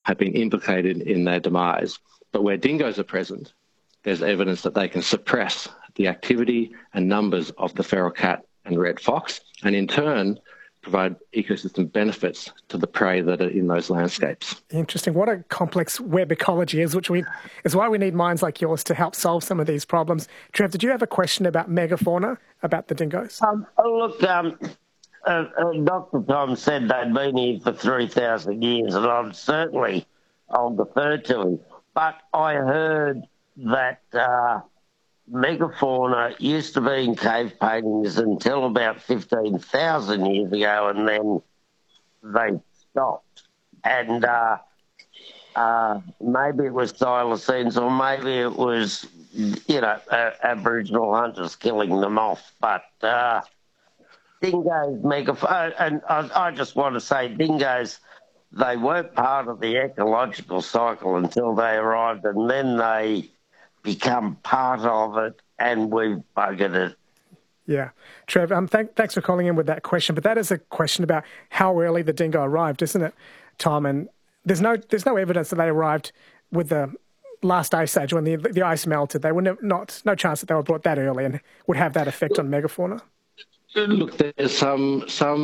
have been implicated in their demise. But where dingoes are present, there's evidence that they can suppress the activity and numbers of the feral cat and red fox, and in turn provide ecosystem benefits to the prey that are in those landscapes. Interesting. What a complex web ecology is, is why we need minds like yours to help solve some of these problems. Trev, did you have a question about megafauna, about the dingoes? Dr. Tom said they'd been here for 3,000 years, and I'll defer to him. But I heard that megafauna used to be in cave paintings until about 15,000 years ago, and then they stopped. And maybe it was thylacines, or maybe it was, Aboriginal hunters killing them off. But dingoes, and I just want to say dingoes, they weren't part of the ecological cycle until they arrived, and then they become part of it, and we've buggered it. Yeah. Trev, thanks for calling in with that question, but that is a question about how early the dingo arrived, isn't it, Tom? And there's no evidence that they arrived with the last ice age when the ice melted. They were no chance that they were brought that early and would have that effect on megafauna. Look, there's some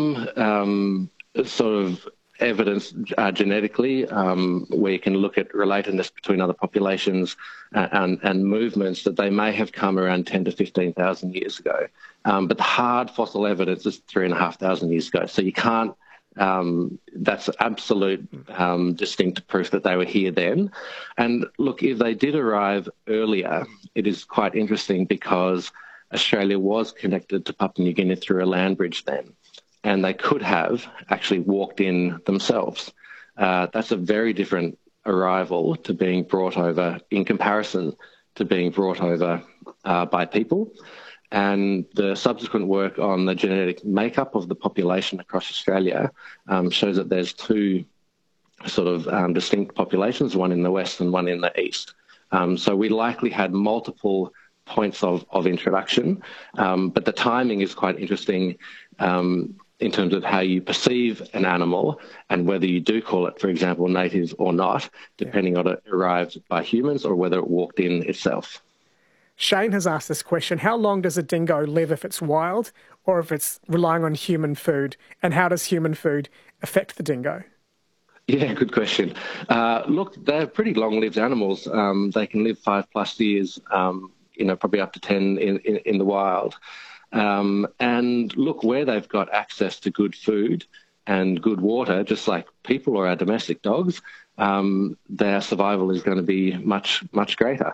sort of evidence genetically where you can look at relatedness between other populations and movements that they may have come around 10 to 15,000 years ago. But the hard fossil evidence is 3,500 years ago. So you can't, that's absolute distinct proof that they were here then. And look, if they did arrive earlier, it is quite interesting because Australia was connected to Papua New Guinea through a land bridge then, and they could have actually walked in themselves. That's a very different arrival to being brought over in comparison to being brought over by people. And the subsequent work on the genetic makeup of the population across Australia shows that there's two sort of distinct populations, one in the west and one in the east. So we likely had multiple points of introduction, but the timing is quite interesting in terms of how you perceive an animal and whether you do call it, for example, native or not, depending on it arrived by humans or whether it walked in itself. Shane has asked this question: how long does a dingo live if it's wild or if it's relying on human food? And how does human food affect the dingo? Yeah, good question. Look, they're pretty long-lived animals. They can live 5+ years, probably up to 10 in the wild. And look, where they've got access to good food and good water, just like people or our domestic dogs, their survival is going to be much, much greater.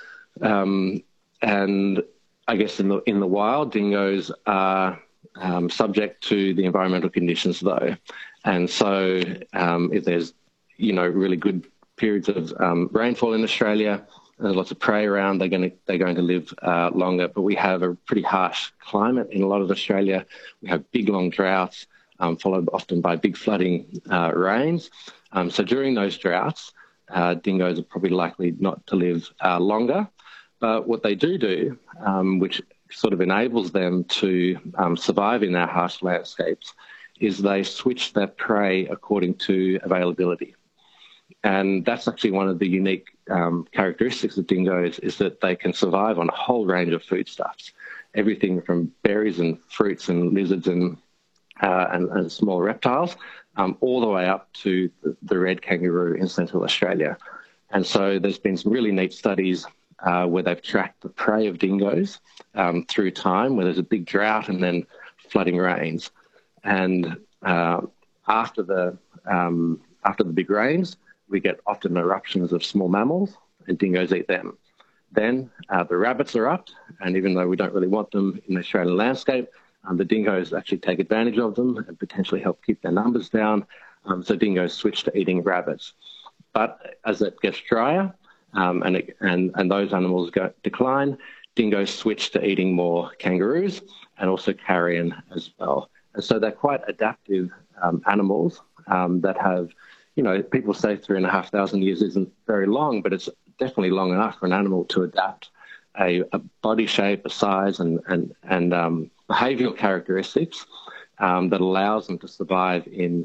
And I guess in the wild, dingoes are subject to the environmental conditions, though. And so if there's, really good periods of rainfall in Australia, there's lots of prey around, they're going to live longer. But we have a pretty harsh climate in a lot of Australia. We have big, long droughts, followed often by big flooding rains. So during those droughts, dingoes are probably likely not to live longer. But what they do, which sort of enables them to survive in our harsh landscapes, is they switch their prey according to availability. And that's actually one of the unique characteristics of dingoes, is that they can survive on a whole range of foodstuffs, everything from berries and fruits and lizards and small reptiles, all the way up to the red kangaroo in Central Australia. And so there's been some really neat studies where they've tracked the prey of dingoes through time, where there's a big drought and then flooding rains. And after the big rains, we get often eruptions of small mammals, and dingoes eat them. Then the rabbits are up, and even though we don't really want them in the Australian landscape, the dingoes actually take advantage of them and potentially help keep their numbers down. So dingoes switch to eating rabbits. But as it gets drier and those animals decline, dingoes switch to eating more kangaroos and also carrion as well. And so they're quite adaptive animals that have, people say 3,500 years isn't very long, but it's definitely long enough for an animal to adapt a body shape, a size, and behavioural characteristics that allows them to survive in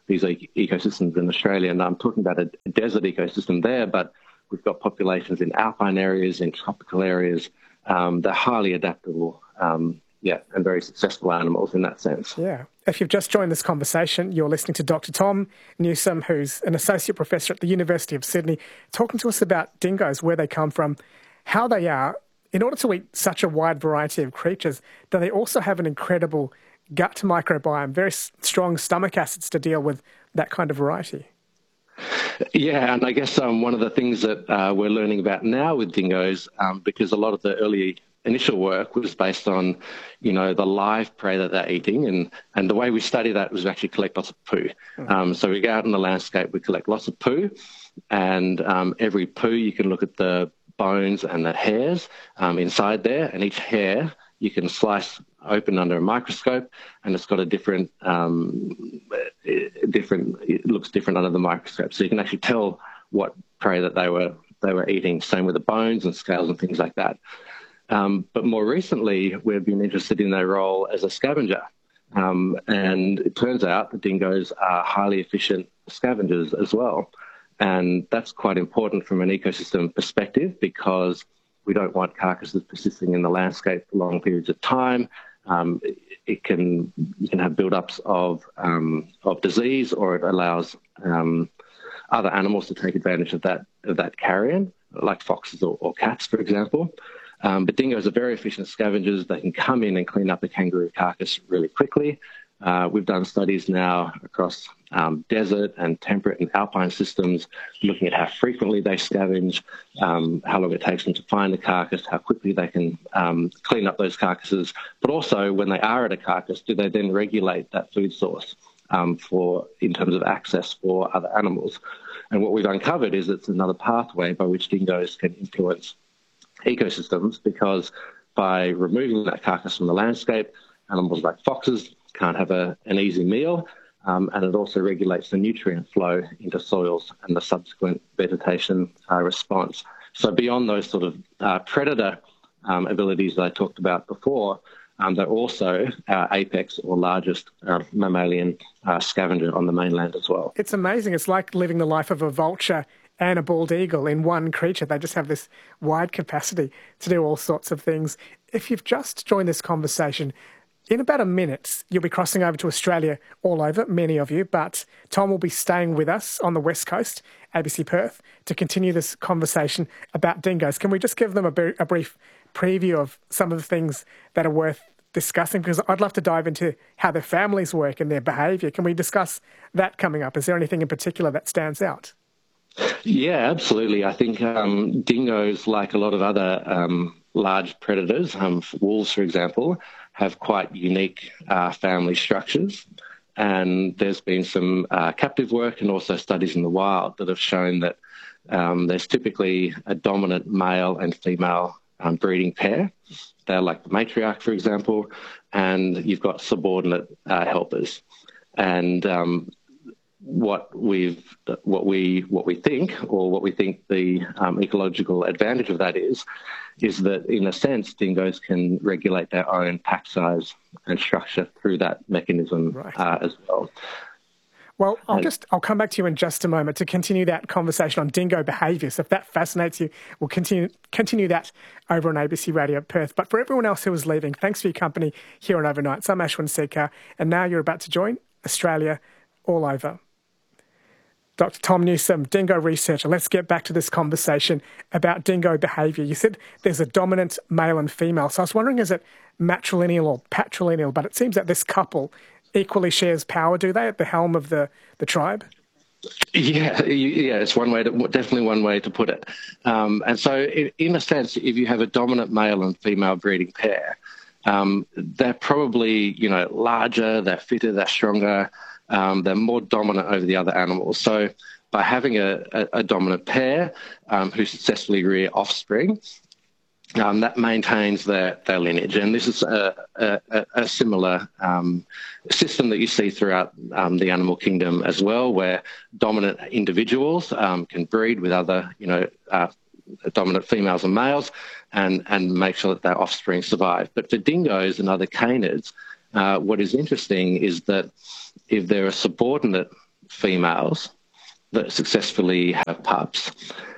these ecosystems in Australia. And I'm talking about a desert ecosystem there, but we've got populations in alpine areas, in tropical areas. They're highly adaptable, and very successful animals in that sense. Yeah. If you've just joined this conversation, you're listening to Dr. Tom Newsome, who's an associate professor at the University of Sydney, talking to us about dingoes, where they come from, how they are. In order to eat such a wide variety of creatures, do they also have an incredible gut microbiome, very strong stomach acids to deal with that kind of variety? Yeah, and I guess one of the things that we're learning about now with dingoes, because a lot of the early initial work was based on, the live prey that they're eating, and the way we study that was actually collect lots of poo. So we go out in the landscape, we collect lots of poo, and every poo you can look at the bones and the hairs inside there, and each hair you can slice open under a microscope, and it's got a different, it looks different under the microscope. So you can actually tell what prey that they were eating. Same with the bones and scales and things like that. But more recently, we've been interested in their role as a scavenger. And it turns out the dingoes are highly efficient scavengers as well. And that's quite important from an ecosystem perspective, because we don't want carcasses persisting in the landscape for long periods of time. You can have build-ups of disease, or it allows other animals to take advantage of that carrion, like foxes or cats, for example. But dingoes are very efficient scavengers. They can come in and clean up a kangaroo carcass really quickly. We've done studies now across desert and temperate and alpine systems, looking at how frequently they scavenge, how long it takes them to find a carcass, how quickly they can clean up those carcasses, but also when they are at a carcass, do they then regulate that food source in terms of access for other animals? And what we've uncovered is it's another pathway by which dingoes can influence ecosystems, because by removing that carcass from the landscape, animals like foxes can't have an easy meal, and it also regulates the nutrient flow into soils and the subsequent vegetation response. So beyond those sort of predator abilities that I talked about before, they're also our apex or largest mammalian scavenger on the mainland as well. It's amazing. It's like living the life of a vulture and a bald eagle in one creature. They just have this wide capacity to do all sorts of things. If you've just joined this conversation, in about a minute, you'll be crossing over to Australia all over, many of you, but Tom will be staying with us on the West Coast, ABC Perth, to continue this conversation about dingoes. Can we just give them a brief preview of some of the things that are worth discussing? Because I'd love to dive into how their families work and their behaviour. Can we discuss that coming up? Is there anything in particular that stands out? Yeah, absolutely. I think dingoes, like a lot of other large predators, wolves, for example, have quite unique family structures. And there's been some captive work and also studies in the wild that have shown that there's typically a dominant male and female breeding pair. They're like the matriarch, for example, and you've got subordinate helpers. And what we think the ecological advantage of that is that, in a sense, dingoes can regulate their own pack size and structure through that mechanism, right, as well. Well, I'll come back to you in just a moment to continue that conversation on dingo behaviour. So if that fascinates you, we'll continue that over on ABC Radio Perth. But for everyone else who is leaving, thanks for your company here on Overnights. I'm Ashwin Sekhar, and now you're about to join Australia All Over. Dr. Tom Newsome, dingo researcher. Let's get back to this conversation about dingo behaviour. You said there's a dominant male and female. So I was wondering, is it matrilineal or patrilineal? But it seems that this couple equally shares power, do they, at the helm of the tribe? Yeah, it's definitely one way to put it. And so in a sense, if you have a dominant male and female breeding pair, they're probably, larger, they're fitter, they're stronger, they're more dominant over the other animals. So by having a dominant pair who successfully rear offspring, that maintains their lineage. And this is a similar system that you see throughout the animal kingdom as well, where dominant individuals can breed with other, dominant females and males and make sure that their offspring survive. But for dingoes and other canids, what is interesting is that if they're a subordinate females that successfully have pups,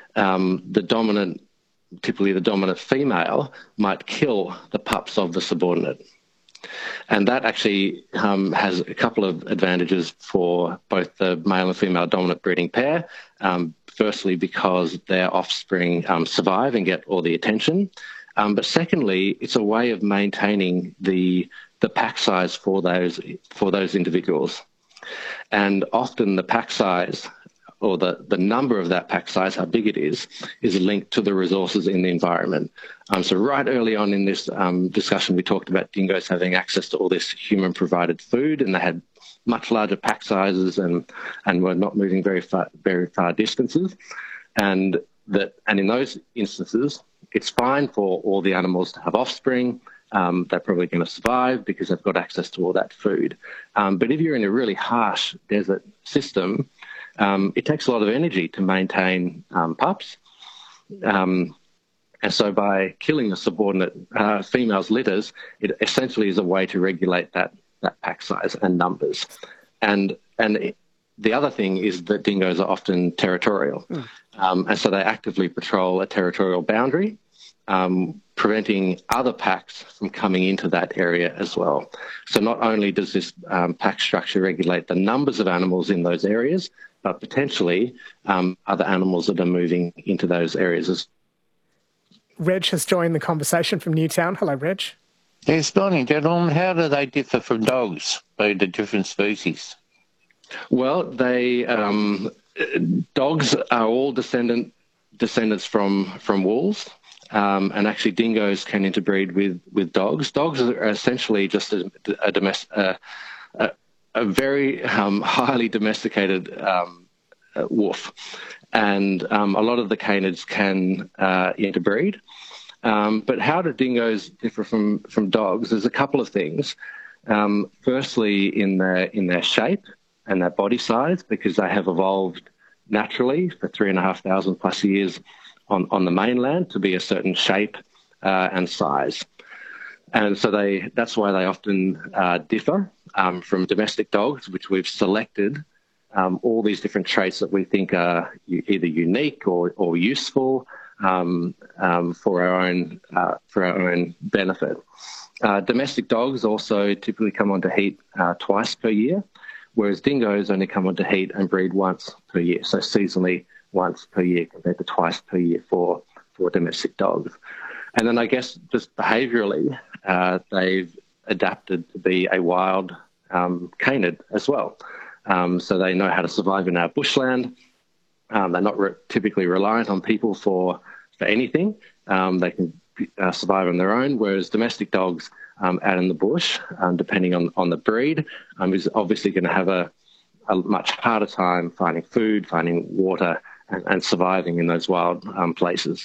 typically the dominant female might kill the pups of the subordinate. And that actually has a couple of advantages for both the male and female dominant breeding pair. Firstly, because their offspring survive and get all the attention. But secondly, it's a way of maintaining the pack size for those individuals. And often the pack size, or the number of that pack size, how big it is linked to the resources in the environment. So right early on in this discussion, we talked about dingoes having access to all this human-provided food, and they had much larger pack sizes and were not moving very far distances. And in those instances, it's fine for all the animals to have offspring. They're probably going to survive because they've got access to all that food. But if you're in a really harsh desert system, it takes a lot of energy to maintain pups. And so by killing a subordinate female's litters, it essentially is a way to regulate that pack size and numbers. And the other thing is that dingoes are often territorial. And so they actively patrol a territorial boundary, preventing other packs from coming into that area as well. So not only does this pack structure regulate the numbers of animals in those areas, but potentially other animals that are moving into those areas. Reg has joined the conversation from Newtown. Hello, Reg. Yes, morning, gentlemen. How do they differ from dogs, being the different species? Well, dogs are all descendants from wolves, and actually dingoes can interbreed with dogs. Dogs are essentially just a very highly domesticated wolf, and a lot of the canids can interbreed. But how do dingoes differ from dogs? There's a couple of things. Firstly, in their shape and their body size, because they have evolved naturally for 3,500 plus years on the mainland to be a certain shape and size. And so that's why they often differ from domestic dogs, which we've selected all these different traits that we think are either unique or useful for our own benefit. Domestic dogs also typically come onto heat twice per year, whereas dingoes only come onto heat and breed once per year, so seasonally once per year compared to twice per year for domestic dogs. And then I guess just behaviourally, they've adapted to be a wild canid as well. So they know how to survive in our bushland. They're not typically reliant on people for anything. They can survive on their own, whereas domestic dogs out in the bush, depending on the breed, is obviously going to have a much harder time finding food, finding water, and surviving in those wild places.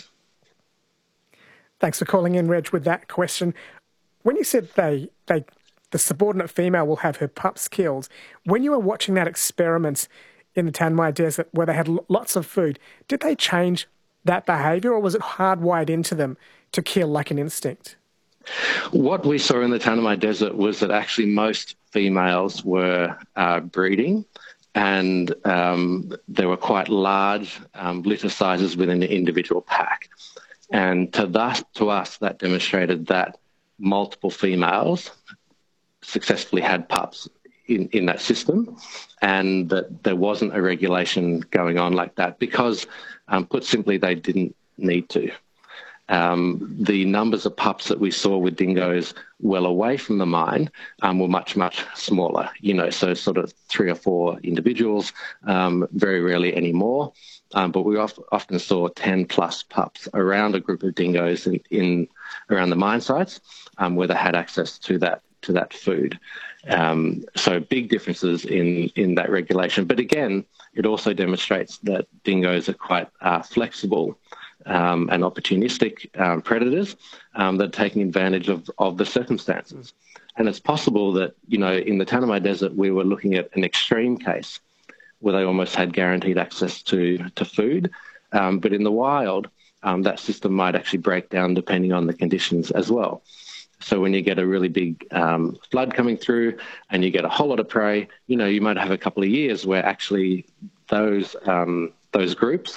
Thanks for calling in, Reg, with that question. When you said the subordinate female will have her pups killed, when you were watching that experiment in the Tanami Desert where they had lots of food, did they change that behaviour, or was it hardwired into them to kill like an instinct? What we saw in the Tanami Desert was that actually most females were breeding, and there were quite large litter sizes within the individual pack. And to us, that demonstrated that multiple females successfully had pups in that system, and that there wasn't a regulation going on like that because, put simply, they didn't need to. The numbers of pups that we saw with dingoes well away from the mine were much, much smaller, so sort of 3 or 4 individuals, very rarely any more. But we often saw 10 plus pups around a group of dingoes around the mine sites where they had access to that food. So big differences in that regulation. But again, it also demonstrates that dingoes are quite flexible and opportunistic predators that are taking advantage of the circumstances. And it's possible that, in the Tanami Desert, we were looking at an extreme case where they almost had guaranteed access to food. But in the wild, that system might actually break down depending on the conditions as well. So when you get a really big flood coming through and you get a whole lot of prey, you know, you might have a couple of years where actually those groups